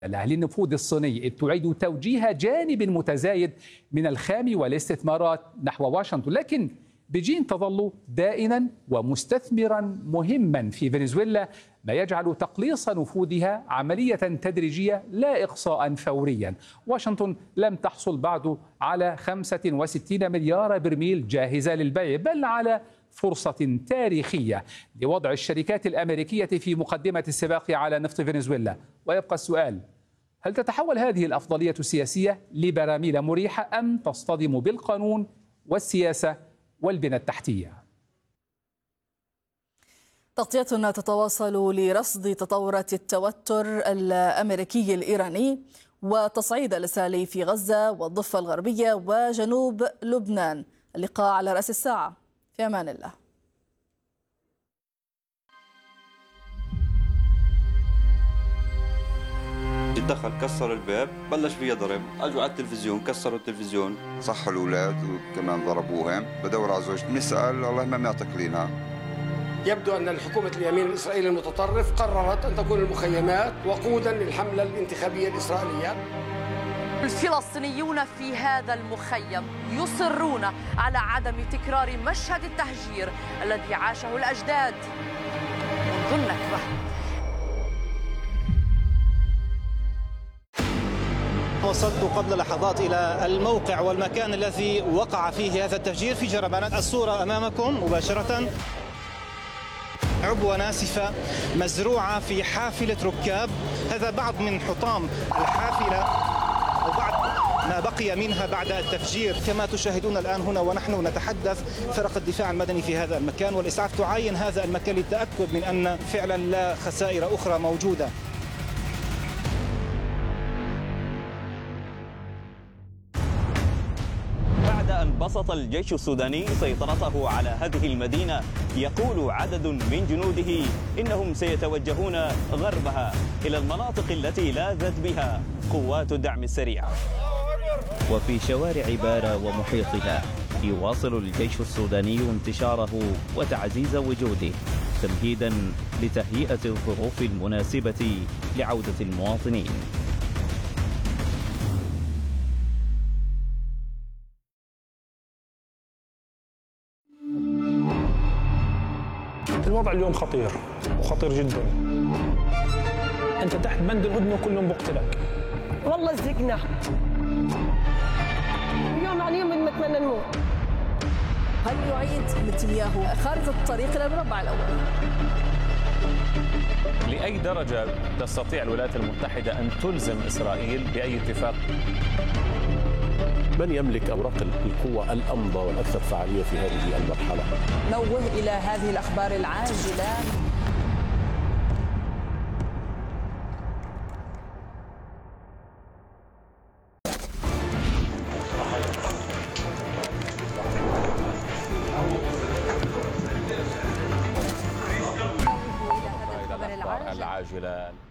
للنفوذ الصيني إذ تعيد توجيه جانب متزايد من الخام والاستثمارات نحو واشنطن، لكن بيجين تظل دائما ومستثمرا مهما في فنزويلا، ما يجعل تقليص نفوذها عملية تدريجية لا إقصاء فوريا. واشنطن لم تحصل بعد على 65 مليار برميل جاهزة للبيع، بل على فرصة تاريخية لوضع الشركات الأمريكية في مقدمة السباق على نفط فنزويلا. ويبقى السؤال: هل تتحول هذه الأفضلية السياسية لبراميل مريحة أم تصطدم بالقانون والسياسة والبنى التحتية؟ تغطيتنا تتواصل لرصد تطورة التوتر الأمريكي الإيراني وتصعيد الإسرائيلي في غزة والضفة الغربية وجنوب لبنان. اللقاء على رأس الساعة. في أمان الله. دخل كسر الباب، بلش فيها ضرب، اجوا على التلفزيون كسروا التلفزيون، صحوا الاولاد وكمان ضربوهم. بدور على زوجتي بنسال الله ما معطيك لينا. يبدو ان الحكومه اليمين الاسرائيلي المتطرف قررت ان تكون المخيمات وقودا للحمله الانتخابيه الاسرائيليه. الفلسطينيون في هذا المخيم يصرون على عدم تكرار مشهد التهجير الذي عاشه الأجداد منذ النكبة. وصلت قبل لحظات إلى الموقع والمكان الذي وقع فيه هذا التفجير في جربانات. الصورة أمامكم مباشرة، عبوة ناسفة مزروعة في حافلة ركاب. هذا بعض من حطام الحافلة أو بعض ما بقي منها بعد التفجير. كما تشاهدون الآن هنا ونحن نتحدث، فرق الدفاع المدني في هذا المكان والإسعاف تعاين هذا المكان للتأكد من أن فعلا لا خسائر أخرى موجودة. بعد أن بسط الجيش السوداني سيطرته على هذه المدينة، يقول عدد من جنوده إنهم سيتوجهون غربها إلى المناطق التي لاذت بها قوات الدعم السريع. وفي شوارع بارا ومحيطها يواصل الجيش السوداني انتشاره وتعزيز وجوده تمهيدا لتهيئة الظروف المناسبة لعودة المواطنين. الوضع اليوم خطير وخطير جدا. انت تحت بند الهدنه وكلهم بقتلك. والله زقنا يوم عن يوم بنتمنى نموت. هل يعيد نتنياهو خارطة الطريق إلى المربع الأول؟ لأي درجة تستطيع الولايات المتحدة أن تلزم إسرائيل بأي اتفاق؟ من يملك أوراق القوة الأمضى والأكثر فعالية في هذه المرحلة؟ نوه إلى هذه الأخبار العاجلة. العاجلة